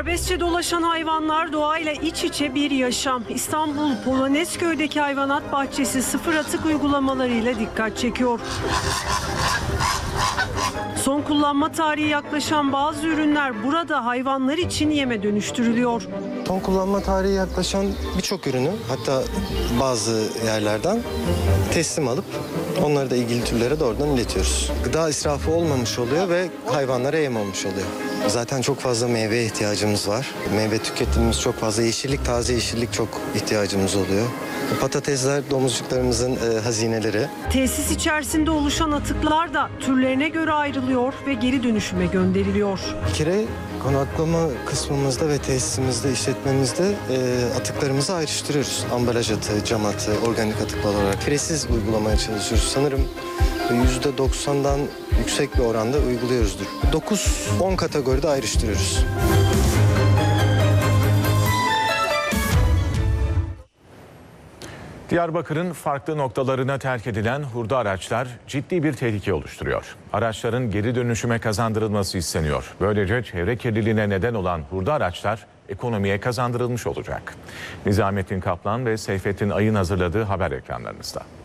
Serbestçe dolaşan hayvanlar doğayla iç içe bir yaşam. İstanbul Polonezköy'deki hayvanat bahçesi sıfır atık uygulamalarıyla dikkat çekiyor. Son kullanma tarihi yaklaşan bazı ürünler burada hayvanlar için yeme dönüştürülüyor. Son kullanma tarihi yaklaşan birçok ürünü, hatta bazı yerlerden teslim alıp onları da ilgili türlere doğrudan iletiyoruz. Gıda israfı olmamış oluyor ve hayvanlara yem olmuş oluyor. Zaten çok fazla meyveye ihtiyacımız var. Meyve tüketimimiz çok fazla. Yeşillik, taze yeşillik çok ihtiyacımız oluyor. Patatesler domuzcuklarımızın hazineleri. Tesis içerisinde oluşan atıklar da türlerine göre ayrılıyor ve geri dönüşüme gönderiliyor. Bir kere konaklama kısmımızda ve tesisimizde, işletmemizde atıklarımızı ayrıştırıyoruz. Ambalaj atığı, cam atığı, organik atıklar olarak firesiz uygulamaya çalışıyoruz. Sanırım %90'dan yüksek bir oranda uyguluyoruzdur. 9-10 kategoride ayrıştırıyoruz. Diyarbakır'ın farklı noktalarına terk edilen hurda araçlar ciddi bir tehlike oluşturuyor. Araçların geri dönüşüme kazandırılması isteniyor. Böylece çevre kirliliğine neden olan hurda araçlar ekonomiye kazandırılmış olacak. Nizamettin Kaplan ve Seyfettin Ay'ın hazırladığı haber ekranlarınızda.